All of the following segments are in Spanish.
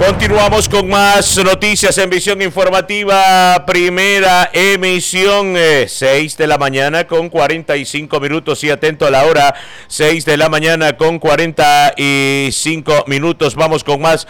Continuamos con más noticias en Visión Informativa, primera emisión, 6 de la mañana con 45 minutos y atento a la hora, 6 de la mañana con 45 minutos. Vamos con más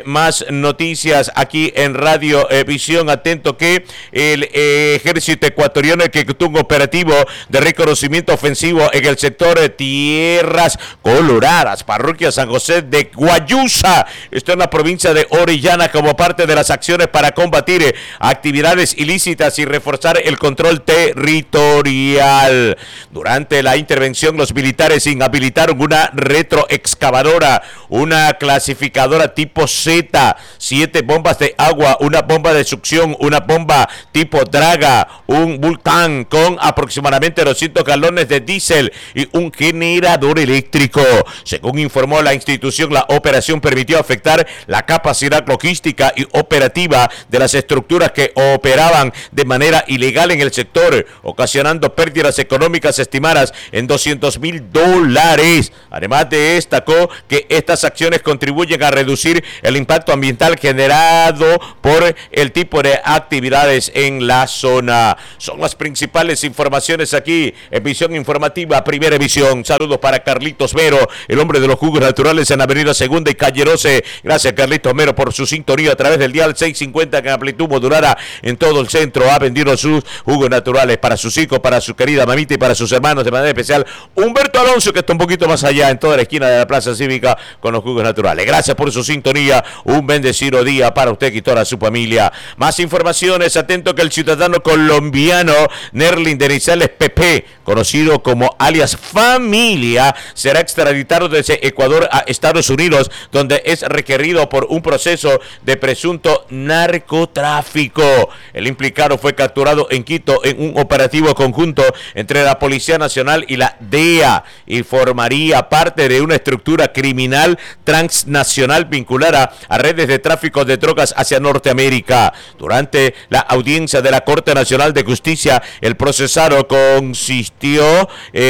noticias aquí en Radio Visión. Atento que el ejército ecuatoriano ejecutó un operativo de reconocimiento ofensivo en el sector de Tierras Coloradas, parroquia San José de Guayusa. Esto en la provincia de Orellana, como parte de las acciones para combatir actividades ilícitas y reforzar el control territorial. Durante la intervención, los militares inhabilitaron una retroexcavadora, una clasificadora tipo Z, 7 bombas de agua, una bomba de succión, una bomba tipo Draga, un Vulcan con aproximadamente 200 galones de diésel y un generador eléctrico. Según informó la institución, la operación permitió afectar la capacidad logística y operativa de las estructuras que operaban de manera ilegal en el sector, ocasionando pérdidas económicas estimadas en $200,000. Además, destacó que estas acciones contribuyen a reducir el impacto ambiental generado por el tipo de actividades en la zona. Son las principales informaciones aquí en Visión Informativa, primera emisión. Saludos para Carlitos Mero, el hombre de los jugos naturales en Avenida Segunda y Calle 12. Gracias, Carlitos Mero, por su sintonía a través del dial 650 en amplitud modulada en todo el centro. Ha vendido sus jugos naturales para sus hijos, para su querida mamita y para sus hermanos, de manera especial Humberto Alonso, que está un poquito más allá en toda la esquina de la Plaza Cívica con los jugos naturales. Gracias por su sintonía. Un bendecido día para usted y toda su familia. Más informaciones. Atento que el ciudadano colombiano Nerlin Denizales Pepe, conocido como alias Familia, será extraditado desde Ecuador a Estados Unidos, donde es requerido por un proceso de presunto narcotráfico. El implicado fue capturado en Quito en un operativo conjunto entre la Policía Nacional y la DEA y formaría parte de una estructura criminal transnacional vinculada a redes de tráfico de drogas hacia Norteamérica. Durante la audiencia de la Corte Nacional de Justicia, el procesado consintió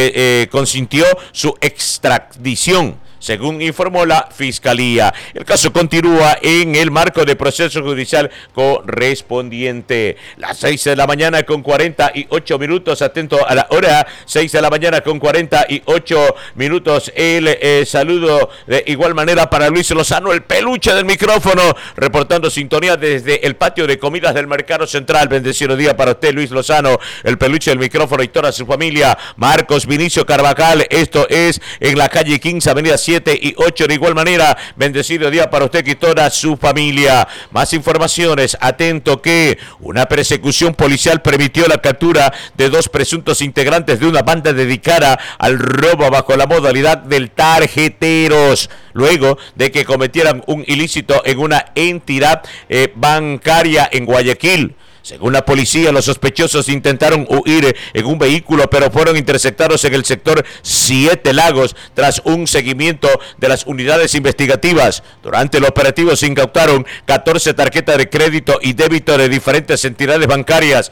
su extradición, según informó la Fiscalía. El caso continúa en el marco de proceso judicial correspondiente. Las 6 de la mañana con 48 minutos. Atento a la hora, 6 de la mañana con 48 minutos. El saludo de igual manera para Luis Lozano, el peluche del micrófono, reportando sintonía desde el patio de comidas del Mercado Central. Bendecido día para usted, Luis Lozano, el peluche del micrófono, y toda su familia. Marcos Vinicio Carvajal, esto es en la calle 15, avenida 7 y 8. De igual manera, bendecido día para usted y toda su familia. Más informaciones. Atento que una persecución policial permitió la captura de 2 presuntos integrantes de una banda dedicada al robo bajo la modalidad del tarjeteros, luego de que cometieran un ilícito en una entidad bancaria en Guayaquil. Según la policía, los sospechosos intentaron huir en un vehículo, pero fueron interceptados en el sector Siete Lagos tras un seguimiento de las unidades investigativas. Durante el operativo se incautaron 14 tarjetas de crédito y débito de diferentes entidades bancarias,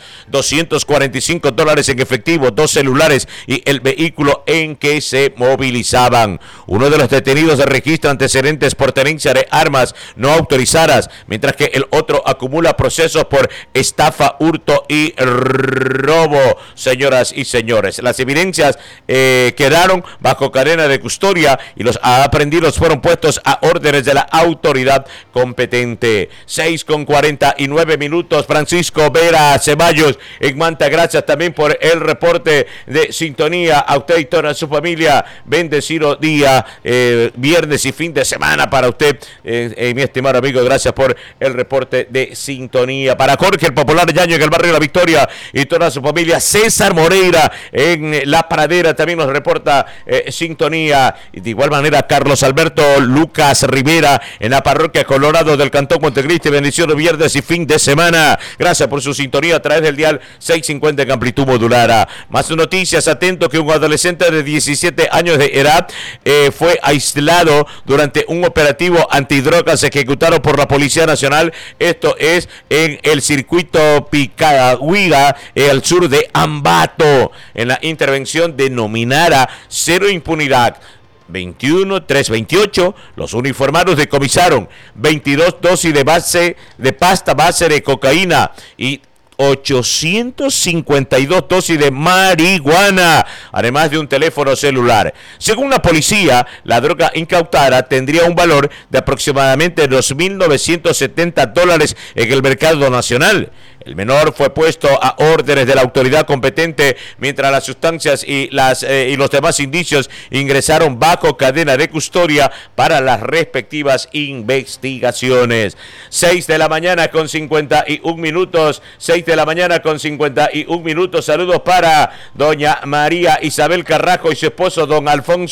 $245 en efectivo, 2 celulares y el vehículo en que se movilizaban. Uno de los detenidos registra antecedentes por tenencia de armas no autorizadas, mientras que el otro acumula procesos por estafa, hurto y robo. Señoras y señores, las evidencias quedaron bajo cadena de custodia y los aprehendidos fueron puestos a órdenes de la autoridad competente. 6 con 49 minutos. Francisco Vera Ceballos en Manta, gracias también por el reporte de sintonía. A usted y toda su familia, bendecido día, viernes y fin de semana para usted, mi estimado amigo. Gracias por el reporte de sintonía. Para Jorge el Popular Yaño en el barrio La Victoria y toda su familia. César Moreira en La Pradera también nos reporta sintonía. Y de igual manera Carlos Alberto Lucas Rivera en la parroquia Colorado del Cantón Montecristi. Bendición de viernes y fin de semana. Gracias por su sintonía a través del dial 650 en amplitud modulada. Más noticias. Atento que un adolescente de 17 años de edad fue aislado durante un operativo antidrogas ejecutado por la Policía Nacional. Esto es en el circuito Picagüiga, al sur de Ambato, en la intervención denominada Cero Impunidad 328, los uniformados decomisaron 22 dosis de pasta base de cocaína y 852 dosis de marihuana, además de un teléfono celular. Según la policía, la droga incautada tendría un valor de aproximadamente $2.970 en el mercado nacional. El menor fue puesto a órdenes de la autoridad competente, mientras las sustancias y los demás indicios ingresaron bajo cadena de custodia para las respectivas investigaciones. 6 de la mañana con 51 minutos. 6 de la mañana con 51 minutos. Saludos para doña María Isabel Carrajo y su esposo don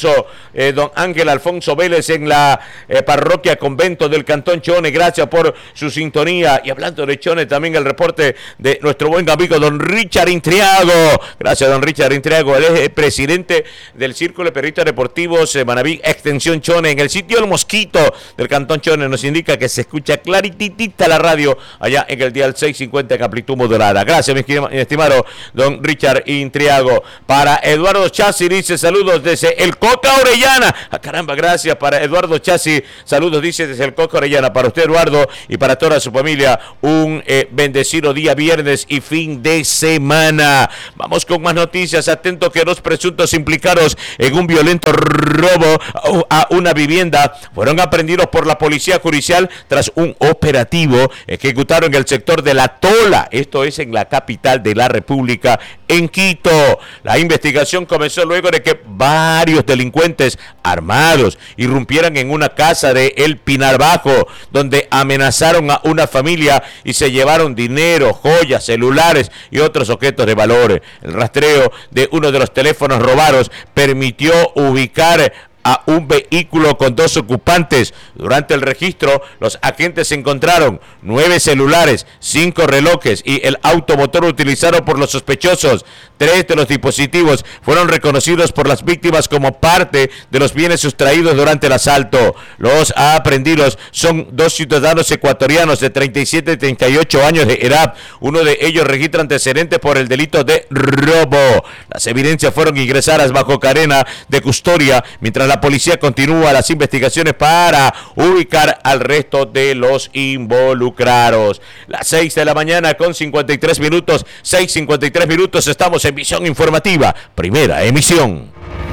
Ángel Alfonso Vélez en la parroquia Convento del Cantón Chone. Gracias por su sintonía. Y hablando de Chone, también el reporte de nuestro buen amigo don Richard Intriago. Gracias, don Richard Intriago. Él es el presidente del Círculo de Periodistas Deportivos Manaví Extensión Chone. En el sitio El Mosquito del Cantón Chone nos indica que se escucha claritita la radio allá en el dial 650 en amplitud modulada. Gracias, mi estimado don Richard Intriago. Para Eduardo Chassi dice saludos desde el Coca Orellana. Caramba, gracias para Eduardo Chassi. Saludos, dice desde el Coca Orellana. Para usted, Eduardo, y para toda su familia, un bendecido día viernes y fin de semana. Vamos con más noticias. Atento que 2 presuntos implicados en un violento robo a una vivienda fueron aprehendidos por la policía judicial tras un operativo ejecutado en el sector de La Tola. Esto es en la capital de la República, en Quito. La investigación comenzó luego de que varios delincuentes armados irrumpieran en una casa de El Pinar Bajo, donde amenazaron a una familia y se llevaron dinero, joyas, celulares y otros objetos de valor. El rastreo de uno de los teléfonos robados permitió ubicar a un vehículo con 2 ocupantes. Durante el registro, los agentes encontraron 9 celulares, 5 relojes y el automotor utilizado por los sospechosos. 3 de los dispositivos fueron reconocidos por las víctimas como parte de los bienes sustraídos durante el asalto. Los aprehendidos son 2 ciudadanos ecuatorianos de 37 y 38 años de edad. Uno de ellos registra antecedentes por el delito de robo. Las evidencias fueron ingresadas bajo cadena de custodia, mientras la policía continúa las investigaciones para ubicar al resto de los involucrados. Las 6 de la mañana con 53 minutos, 6:53 minutos, estamos en Visión Informativa, primera emisión.